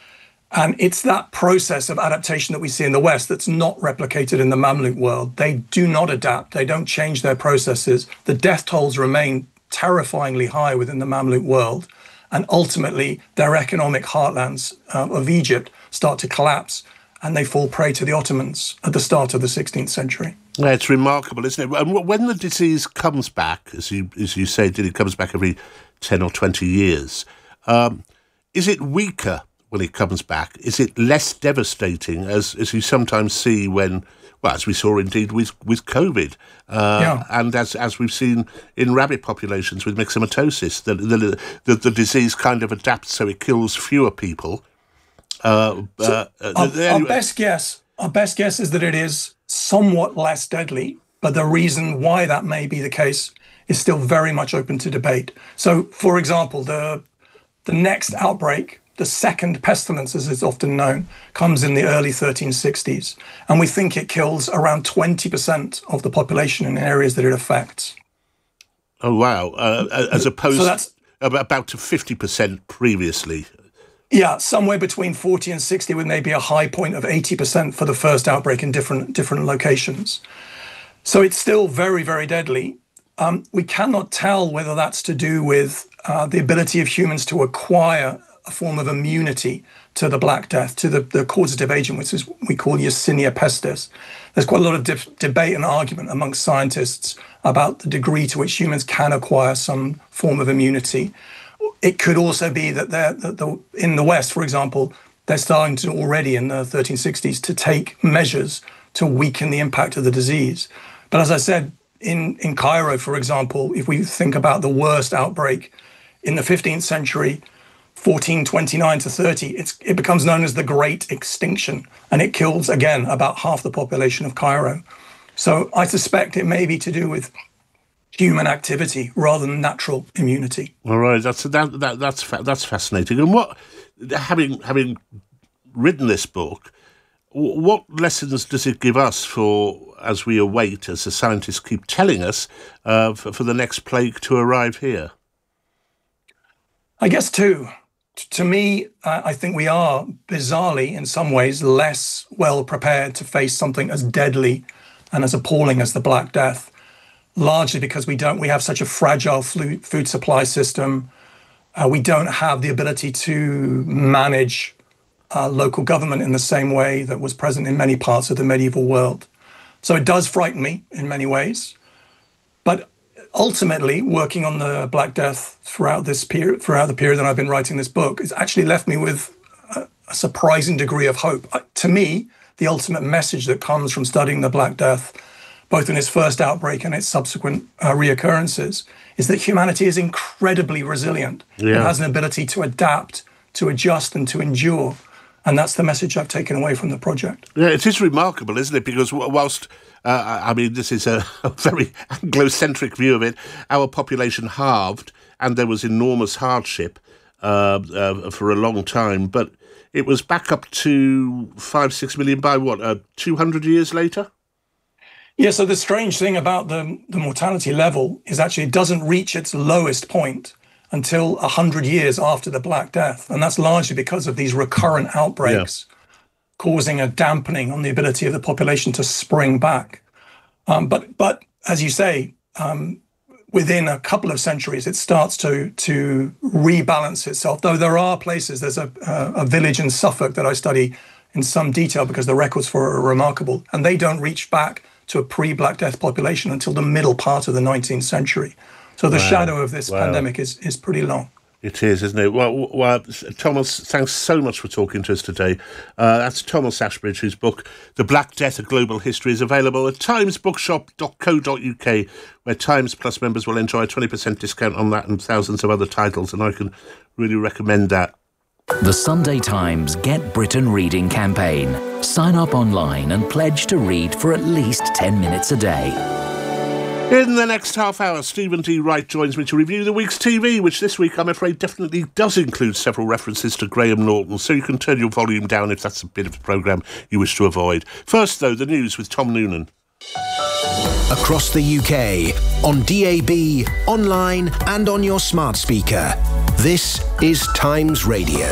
And it's that process of adaptation that we see in the West that's not replicated in the Mamluk world. They do not adapt. They don't change their processes. The death tolls remain terrifyingly high within the Mamluk world. And ultimately, their economic heartlands uh, of Egypt start to collapse, and they fall prey to the Ottomans at the start of the sixteenth century. Yeah, it's remarkable, isn't it? And when the disease comes back, as you as you say, it comes back every ten or twenty years, um, is it weaker when it comes back? Is it less devastating, as as you sometimes see when, well, as we saw indeed with, with COVID, uh, yeah. and as as we've seen in rabbit populations with myxomatosis, the, the, the, the disease kind of adapts so it kills fewer people. Uh, so uh, our, uh, our best guess, our best guess is that it is somewhat less deadly, but the reason why that may be the case is still very much open to debate. So, for example, the the next outbreak, the second pestilence, as it's often known, comes in the early thirteen sixties, and we think it kills around twenty percent of the population in areas that it affects. Oh wow! Uh, as opposed so that's, about to fifty percent previously. Yeah, somewhere between forty and sixty, with maybe a high point of eighty percent for the first outbreak in different different locations. So it's still very, very deadly. Um, we cannot tell whether that's to do with uh, the ability of humans to acquire a form of immunity to the Black Death, to the, the causative agent, which is we call Yersinia pestis. There's quite a lot of de- debate and argument amongst scientists about the degree to which humans can acquire some form of immunity. It could also be that they're that the, in the West, for example, they're starting to already in the thirteen sixties to take measures to weaken the impact of the disease. But as I said, in, in Cairo, for example, if we think about the worst outbreak in the fifteenth century, fourteen twenty-nine to thirty, it's, it becomes known as the Great Extinction, and it kills, again, about half the population of Cairo. So I suspect it may be to do with human activity rather than natural immunity. All right, that's that, that that's fa- that's fascinating. And what, having having written this book, w- what lessons does it give us for as we await, as the scientists keep telling us, uh, for, for the next plague to arrive here? I guess two. T- to me, uh, I think we are bizarrely, in some ways, less well prepared to face something as deadly and as appalling as the Black Death. Largely because we don't, we have such a fragile flu, food supply system. Uh, we don't have the ability to manage uh, local government in the same way that was present in many parts of the medieval world. So it does frighten me in many ways. But ultimately, working on the Black Death throughout this period, throughout the period that I've been writing this book, it's actually left me with a, a surprising degree of hope. Uh, to me, the ultimate message that comes from studying the Black Death, both in its first outbreak and its subsequent uh, reoccurrences, is that humanity is incredibly resilient. Yeah. It has an ability to adapt, to adjust, and to endure. And that's the message I've taken away from the project. Yeah, it is remarkable, isn't it? Because whilst, uh, I mean, this is a, a very Anglo-centric view of it, our population halved and there was enormous hardship uh, uh, for a long time, but it was back up to five, six million by what, uh, two hundred years later? Yeah, so the strange thing about the, the mortality level is actually it doesn't reach its lowest point until one hundred years after the Black Death. And that's largely because of these recurrent outbreaks yeah. causing a dampening on the ability of the population to spring back. Um, but, but as you say, um, within a couple of centuries, it starts to, to rebalance itself. Though there are places, there's a, a, a village in Suffolk that I study in some detail because the records for it are remarkable. And they don't reach back to a pre-Black Death population until the middle part of the nineteenth century. So the wow. shadow of this wow. pandemic is, is pretty long. It is, isn't it? Well, well, Thomas, thanks so much for talking to us today. Uh, that's Thomas Ashbridge, whose book, The Black Death, A Global History, is available at times bookshop dot co dot uk, where Times Plus members will enjoy a twenty percent discount on that and thousands of other titles, and I can really recommend that. The Sunday Times Get Britain Reading campaign. Sign up online and pledge to read for at least ten minutes a day. In the next half hour, Stephen D. Wright joins me to review the week's T V, which this week, I'm afraid, definitely does include several references to Graham Norton, so you can turn your volume down if that's a bit of the programme you wish to avoid. First, though, the news with Tom Noonan. Across the U K, on D A B, online and on your smart speaker. This is Times Radio.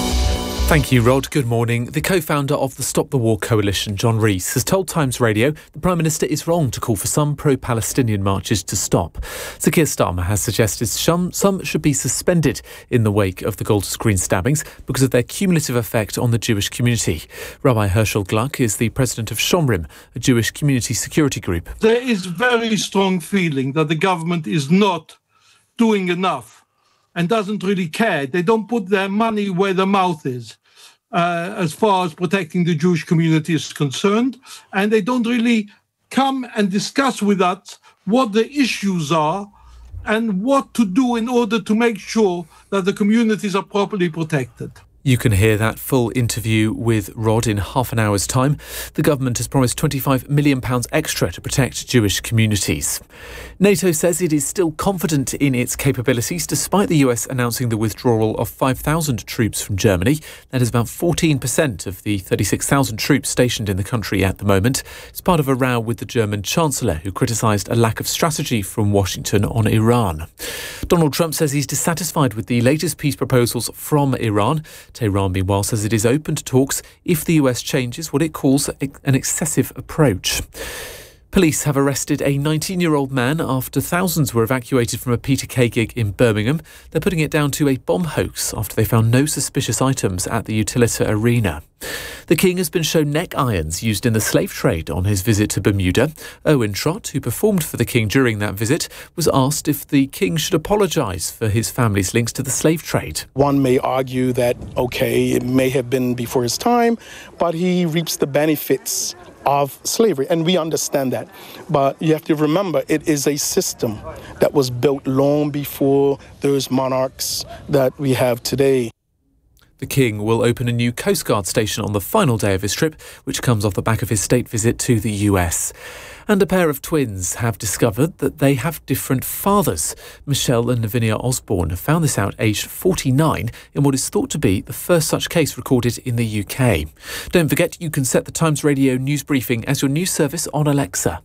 Thank you, Rod. Good morning. The co-founder of the Stop the War Coalition, John Rees, has told Times Radio the Prime Minister is wrong to call for some pro-Palestinian marches to stop. Sir Keir Starmer has suggested some, some should be suspended in the wake of the Golders Green stabbings because of their cumulative effect on the Jewish community. Rabbi Herschel Gluck is the president of Shomrim, a Jewish community security group. There is very strong feeling that the government is not doing enough and doesn't really care. They don't put their money where their mouth is. Uh, as far as protecting the Jewish community is concerned, and they don't really come and discuss with us what the issues are and what to do in order to make sure that the communities are properly protected. You can hear that full interview with Rod in half an hour's time. The government has promised twenty-five million pounds extra to protect Jewish communities. NATO says it is still confident in its capabilities despite the U S announcing the withdrawal of five thousand troops from Germany. That is about fourteen percent of the thirty-six thousand troops stationed in the country at the moment. It's part of a row with the German Chancellor, who criticised a lack of strategy from Washington on Iran. Donald Trump says he's dissatisfied with the latest peace proposals from Iran. Tehran, meanwhile, says it is open to talks if the U S changes what it calls an excessive approach. Police have arrested a nineteen-year-old man after thousands were evacuated from a Peter Kay gig in Birmingham. They're putting it down to a bomb hoax after they found no suspicious items at the Utilita Arena. The King has been shown neck irons used in the slave trade on his visit to Bermuda. Owen Trott, who performed for the King during that visit, was asked if the King should apologise for his family's links to the slave trade. One may argue that, OK, it may have been before his time, but he reaps the benefits of slavery, and we understand that. But you have to remember, it is a system that was built long before those monarchs that we have today. The King will open a new Coast Guard station on the final day of his trip, which comes off the back of his state visit to the U S. And a pair of twins have discovered that they have different fathers. Michelle and Lavinia Osborne have found this out aged forty-nine in what is thought to be the first such case recorded in the U K. Don't forget, you can set the Times Radio news briefing as your news service on Alexa.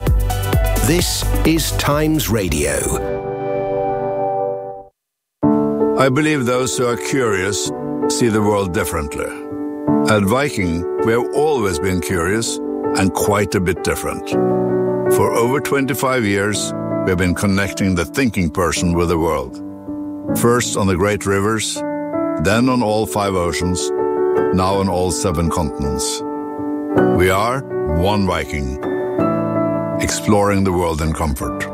This is Times Radio. I believe those who are curious see the world differently. At Viking, we have always been curious and quite a bit different. For over twenty-five years, we have been connecting the thinking person with the world. First on the great rivers, then on all five oceans, now on all seven continents. We are one Viking, exploring the world in comfort.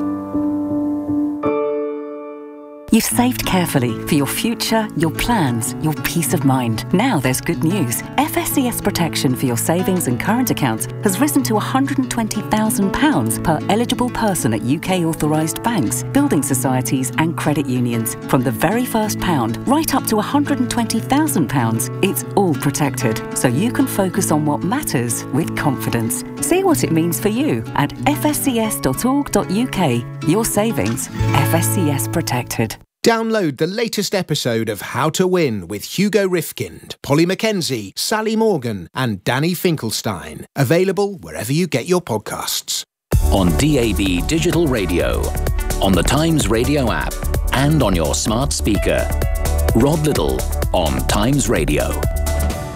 You've saved carefully for your future, your plans, your peace of mind. Now there's good news. F S C S protection for your savings and current accounts has risen to one hundred twenty thousand pounds per eligible person at U K authorised banks, building societies and credit unions. From the very first pound right up to one hundred twenty thousand pounds, it's all protected, so you can focus on what matters with confidence. See what it means for you at f s c s dot org dot u k. Your savings, F S C S protected. Download the latest episode of How to Win with Hugo Rifkind, Polly Mackenzie, Sally Morgan and Danny Finkelstein. Available wherever you get your podcasts. On D A B Digital Radio, on the Times Radio app and on your smart speaker. Rod Liddle on Times Radio.